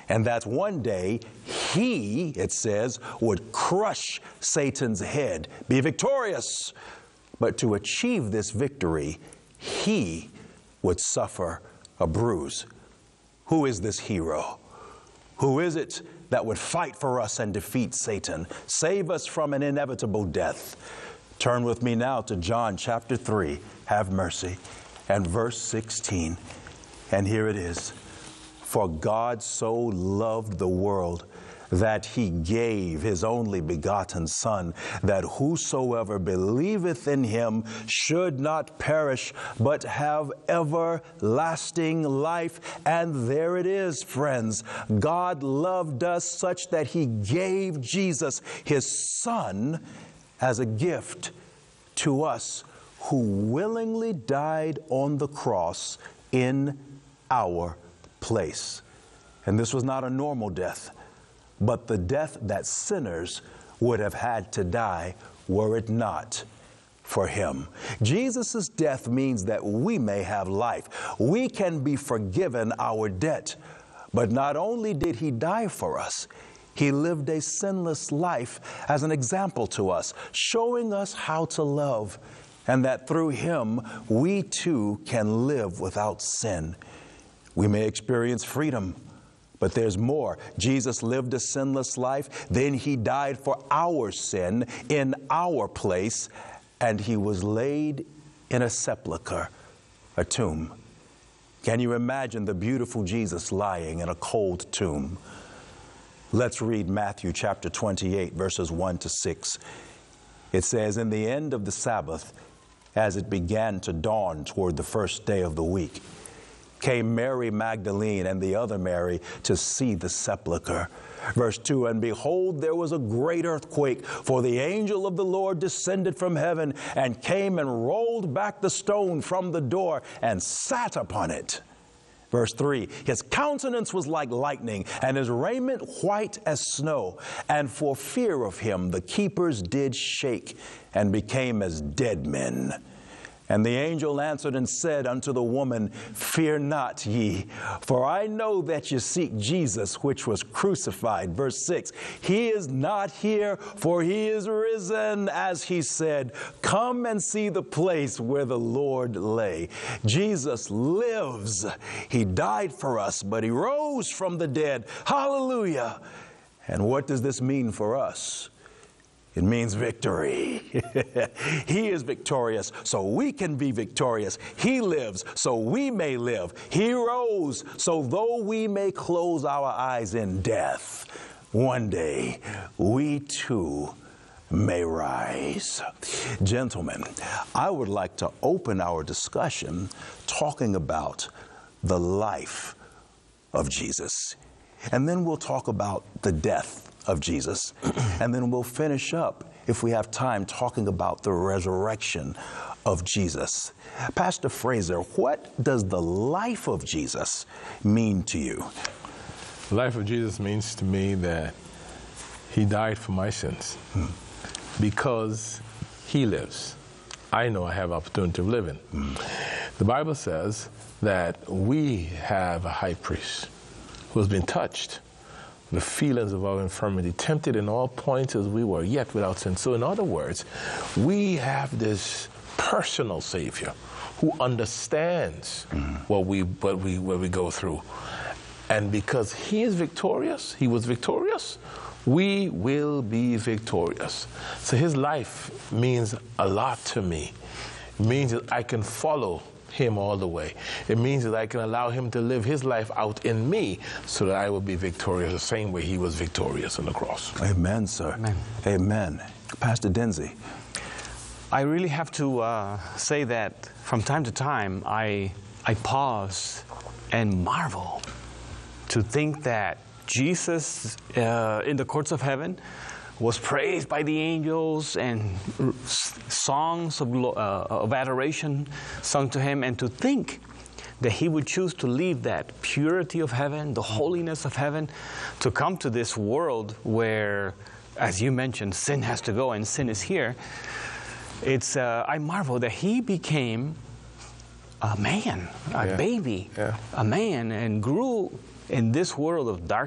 And that one day he, it says, would crush Satan's head, be victorious. But to achieve this victory, he would suffer a bruise. Who is this hero? Who is it that would fight for us and defeat Satan, save us from an inevitable death? Turn with me now to John chapter 3, have mercy, and verse 16. And here it is. For God so loved the world that he gave his only begotten Son, that whosoever believeth in him should not perish, but have everlasting life. And there it is, friends. God loved us such that he gave Jesus, his Son, as a gift to us, who willingly died on the cross in our place. And this was not a normal death, but the death that sinners would have had to die were it not for him. Jesus' death means that we may have life. We can be forgiven our debt. But not only did he die for us, he lived a sinless life as an example to us, showing us how to love, and that through him we too can live without sin. We may experience freedom, but there's more. Jesus lived a sinless life, then he died for our sin in our place, and he was laid in a sepulcher, a tomb. Can you imagine the beautiful Jesus lying in a cold tomb? Let's read Matthew chapter 28, verses 1 to 6. It says, in the end of the Sabbath, as it began to dawn toward the first day of the week, came Mary Magdalene and the other Mary to see the sepulcher. Verse 2, and behold, there was a great earthquake, for the angel of the Lord descended from heaven and came and rolled back the stone from the door and sat upon it. Verse 3, his countenance was like lightning, and his raiment white as snow. And for fear of him, the keepers did shake and became as dead men. And the angel answered and said unto the woman, fear not ye, for I know that ye seek Jesus, which was crucified. Verse 6, he is not here, for he is risen, as he said. Come and see the place where the Lord lay. Jesus lives. He died for us, but he rose from the dead. Hallelujah. And what does this mean for us? It means victory. He is victorious, so we can be victorious. He lives, so we may live. He rose, so though we may close our eyes in death, one day we too may rise. Gentlemen, I would like to open our discussion talking about the life of Jesus. And then we'll talk about the death of Jesus. And then we'll finish up, if we have time, talking about the resurrection of Jesus. Pastor Fraser, what does the life of Jesus mean to you? The life of Jesus means to me that he died for my sins. Because he lives, I know I have opportunity of living. The Bible says that we have a high priest who has been touched the feelings of our infirmity, tempted in all points as we were, yet without sin. So in other words, we have this personal Savior who understands what we go through. And because he is victorious, he was victorious, we will be victorious. So his life means a lot to me. It means that I can follow him all the way. It means that I can allow him to live his life out in me so that I will be victorious the same way he was victorious on the cross. Amen, sir. Amen. Amen. Pastor Denzi. I really have to say that from time to time I pause and marvel to think that Jesus in the courts of heaven was praised by the angels and songs of adoration sung to him, and to think that he would choose to leave that purity of heaven, the holiness of heaven, to come to this world where, as you mentioned, sin has to go and sin is here. It's I marvel that he became a man, a baby, a man, and grew in this world of darkness.